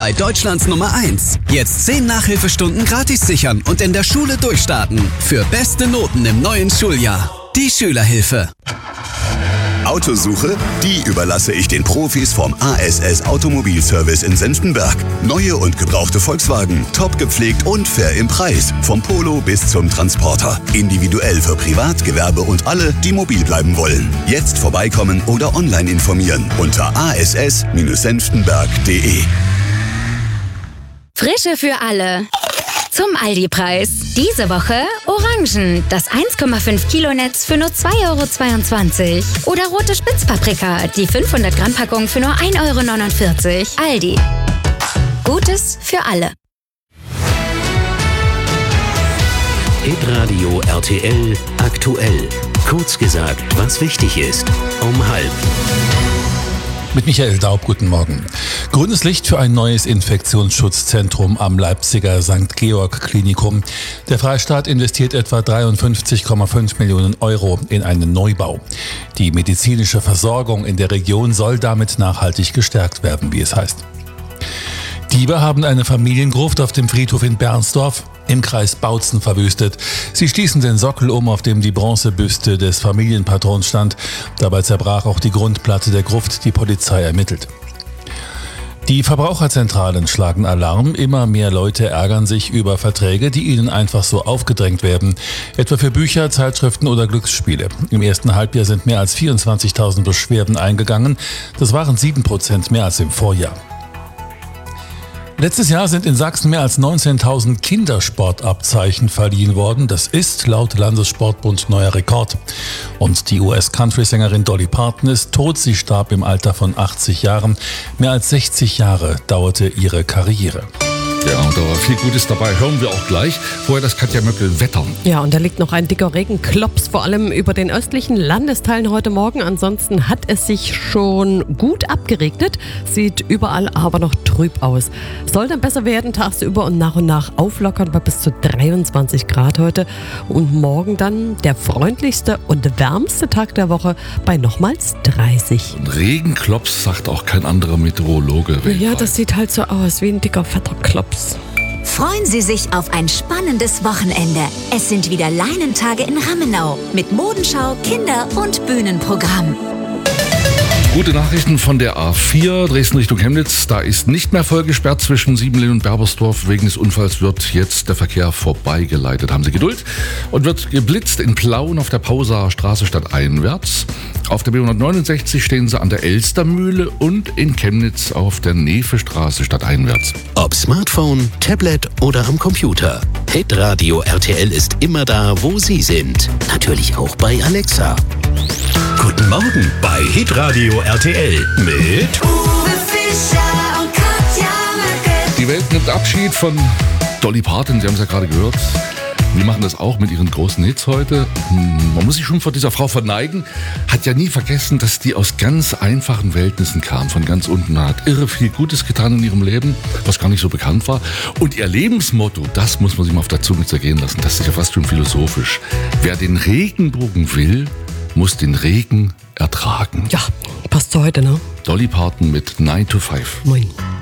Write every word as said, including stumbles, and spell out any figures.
bei Deutschlands Nummer eins. Jetzt zehn Nachhilfestunden gratis sichern und in der Schule durchstarten. Für beste Noten im neuen Schuljahr. Die Schülerhilfe. Autosuche? Die überlasse ich den Profis vom A S S Automobilservice in Senftenberg. Neue und gebrauchte Volkswagen, top gepflegt und fair im Preis. Vom Polo bis zum Transporter. Individuell für Privat, Gewerbe und alle, die mobil bleiben wollen. Jetzt vorbeikommen oder online informieren unter a s s senftenberg punkt d e. Frische für alle. Zum Aldi-Preis. Diese Woche Orangen, das eins Komma fünf Kilo Netz für nur zwei Euro zweiundzwanzig. Oder rote Spitzpaprika, die fünfhundert Gramm Packung für nur ein Euro neunundvierzig. Aldi. Gutes für alle. Hitradio R T L aktuell. Kurz gesagt, was wichtig ist. Um halb. Mit Michael Daub, guten Morgen. Grünes Licht für ein neues Infektionsschutzzentrum am Leipziger Sankt Georg Klinikum. Der Freistaat investiert etwa dreiundfünfzig Komma fünf Millionen Euro in einen Neubau. Die medizinische Versorgung in der Region soll damit nachhaltig gestärkt werden, wie es heißt. Diebe haben eine Familiengruft auf dem Friedhof in Bernsdorf im Kreis Bautzen verwüstet. Sie stießen den Sockel um, auf dem die Bronzebüste des Familienpatrons stand. Dabei zerbrach auch die Grundplatte der Gruft. Die Polizei ermittelt. Die Verbraucherzentralen schlagen Alarm. Immer mehr Leute ärgern sich über Verträge, die ihnen einfach so aufgedrängt werden. Etwa für Bücher, Zeitschriften oder Glücksspiele. Im ersten Halbjahr sind mehr als vierundzwanzigtausend Beschwerden eingegangen. Das waren sieben Prozent mehr als im Vorjahr. Letztes Jahr sind in Sachsen mehr als neunzehntausend Kindersportabzeichen verliehen worden. Das ist laut Landessportbund neuer Rekord. Und die U S-Country-Sängerin Dolly Parton ist tot. Sie starb im Alter von achtzig Jahren. Mehr als sechzig Jahre dauerte ihre Karriere. Ja, und da war viel Gutes dabei. Hören wir auch gleich. Vorher das Katja Möckel Wetter. Ja, und da liegt noch ein dicker Regenklops, vor allem über den östlichen Landesteilen heute Morgen. Ansonsten hat es sich schon gut abgeregnet, sieht überall aber noch trüb aus. Soll dann besser werden, tagsüber und nach und nach auflockern bei bis zu dreiundzwanzig Grad heute. Und morgen dann der freundlichste und wärmste Tag der Woche bei nochmals dreißig. Und Regenklops sagt auch kein anderer Meteorologe. Ja, das sieht halt so aus wie ein dicker, fetter Klops. Freuen Sie sich auf ein spannendes Wochenende. Es sind wieder Leinentage in Rammenau mit Modenschau, Kinder- und Bühnenprogramm. Gute Nachrichten von der A vier Dresden Richtung Chemnitz. Da ist nicht mehr voll gesperrt zwischen Siebenlehn und Berbersdorf. Wegen des Unfalls wird jetzt der Verkehr vorbeigeleitet. Haben Sie Geduld. Und wird geblitzt in Plauen auf der Pausaer Straße stadteinwärts. Auf der B hundertneunundsechzig stehen Sie an der Elstermühle und in Chemnitz auf der Nefestraße stadteinwärts. Ob Smartphone, Tablet oder am Computer. Hitradio R T L ist immer da, wo Sie sind. Natürlich auch bei Alexa. Guten Morgen bei Hitradio R T L mit Uwe Fischer und Katja Möckel. Die Welt nimmt Abschied von Dolly Parton. Sie haben es ja gerade gehört. Wir machen das auch mit ihren großen Hits heute. Man muss sich schon vor dieser Frau verneigen. Hat ja nie vergessen, dass die aus ganz einfachen Verhältnissen kam, von ganz unten. Hat irre viel Gutes getan in ihrem Leben, was gar nicht so bekannt war. Und ihr Lebensmotto, das muss man sich mal auf der Zunge zergehen lassen. Das ist ja fast schon philosophisch. Wer den Regenbogen will, muss den Regen ertragen. Ja, passt zu heute, ne? Dolly Parton mit nine to five. Moin.